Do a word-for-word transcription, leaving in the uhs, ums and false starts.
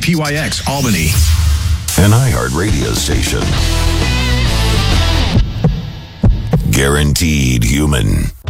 P Y X, Albany. An iHeart radio station. Guaranteed human.